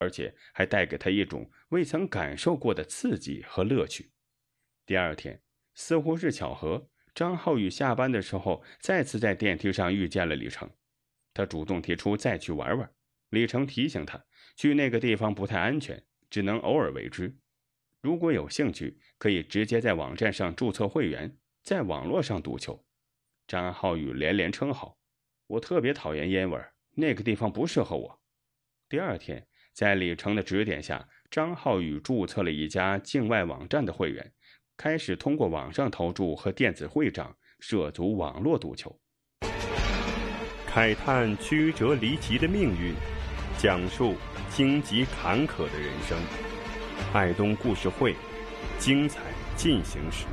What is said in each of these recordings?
而且还带给他一种未曾感受过的刺激和乐趣。第二天，似乎是巧合，张浩宇下班的时候再次在电梯上遇见了李成。他主动提出再去玩玩，李成提醒他，去那个地方不太安全，只能偶尔为之。如果有兴趣，可以直接在网站上注册会员，在网络上赌球。张浩宇连连称好，我特别讨厌烟味，那个地方不适合我。第二天，在李成的指点下，张浩宇注册了一家境外网站的会员，开始通过网上投注和电子会账涉足网络赌球。 慨叹曲折离奇的命运，讲述荆棘坎坷的人生。爱东故事会，精彩进行时。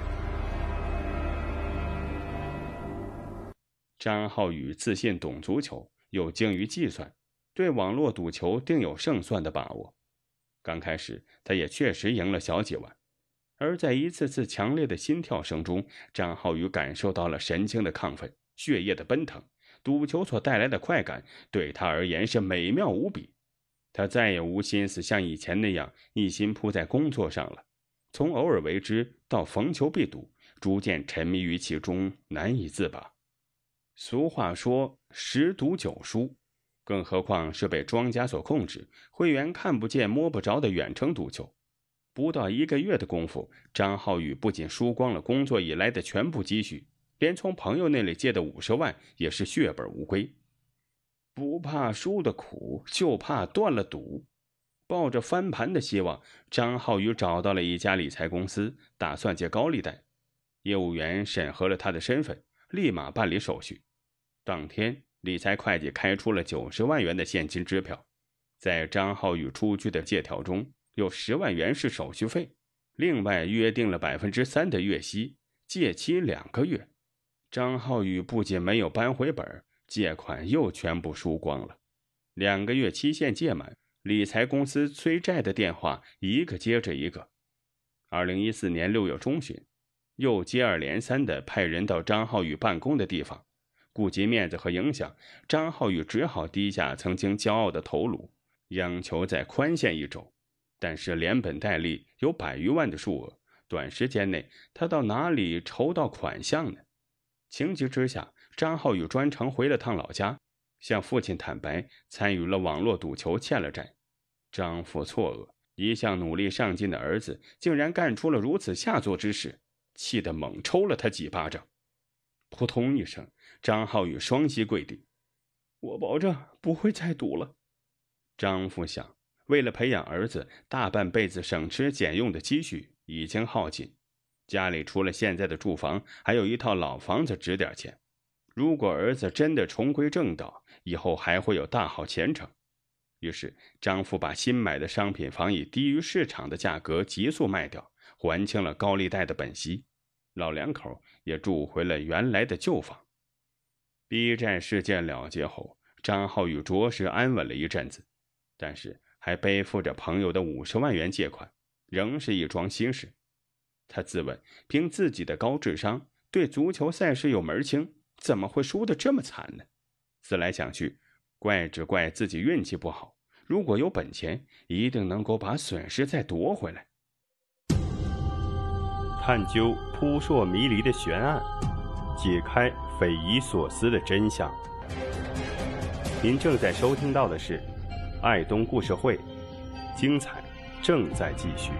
张浩宇自信懂足球，又精于计算，对网络赌球定有胜算的把握。刚开始，他也确实赢了小几万，而在一次次强烈的心跳声中，张浩宇感受到了神经的亢奋，血液的奔腾，赌球所带来的快感对他而言是美妙无比。他再也无心思像以前那样一心扑在工作上了，从偶尔为之到逢球必赌，逐渐沉迷于其中，难以自拔。俗话说10赌9输，更何况是被庄家所控制，会员看不见摸不着的远程赌球。不到1个月的功夫，张浩宇不仅输光了工作以来的全部积蓄，连从朋友那里借的50万也是血本无归。不怕输的苦，就怕断了赌。抱着翻盘的希望，张浩宇找到了一家理财公司，打算借高利贷。业务员审核了他的身份，立马办理手续。当天，理财会计开出了90万元的现金支票，在张浩宇出具的借条中有10万元是手续费，另外约定了3%的月息，借期2个月。张浩宇不仅没有扳回本，借款又全部输光了。2个月期限届满，理财公司催债的电话一个接着一个。2014年6月中旬，又接二连三地派人到张浩宇办公的地方，顾及面子和影响，张浩宇只好低下曾经骄傲的头颅，央求再宽限1周。但是连本带利有100余万的数额，短时间内他到哪里筹到款项呢？情急之下，张浩宇专程回了趟老家，向父亲坦白参与了网络赌球欠了债。张父错愕，一向努力上进的儿子竟然干出了如此下作之事，气得猛抽了他几巴掌。扑通一声，张浩宇双膝跪地，我保证不会再赌了。张父想，为了培养儿子，大半辈子省吃俭用的积蓄已经耗尽，家里除了现在的住房，还有一套老房子值点钱。如果儿子真的重归正道，以后还会有大好前程。于是张父把新买的商品房以低于市场的价格急速卖掉，还清了高利贷的本息。老两口也住回了原来的旧房。逼债事件了结后，张浩宇着实安稳了一阵子，但是还背负着朋友的50万元借款，仍是一桩心事。他自问，凭自己的高智商，对足球赛事有门清，怎么会输得这么惨呢？思来想去，怪只怪自己运气不好，如果有本钱，一定能够把损失再夺回来。 探究扑朔迷离的悬案，解开匪夷所思的真相。您正在收听到的是爱东故事会，精彩正在继续。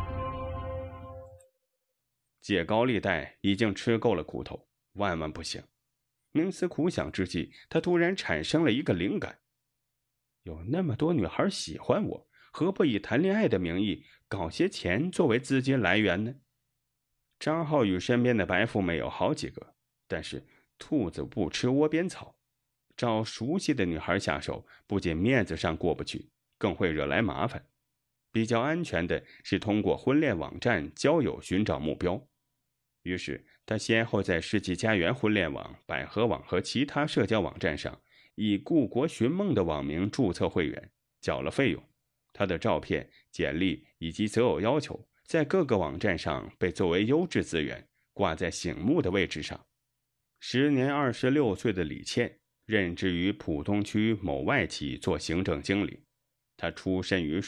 借高利贷已经吃够了苦头，万万不行。冥思苦想之际，他突然产生了一个灵感，有那么多女孩喜欢我，何不以谈恋爱的名义搞些钱作为资金来源呢？张浩宇身边的白富美有好几个，但是兔子不吃窝边草，找熟悉的女孩下手，不仅面子上过不去，更会惹来麻烦。比较安全的是通过婚恋网站交友寻找目标。于是他先后在世纪佳缘婚恋网、百合网和其他社交网站上，以故国寻梦的网名注册会员，缴了费用。他的照片、简历以及择偶要求在各个网站上被作为优质资源挂在醒目的位置上。时年26岁的李倩任职于浦东区某外企做行政经理。他出身于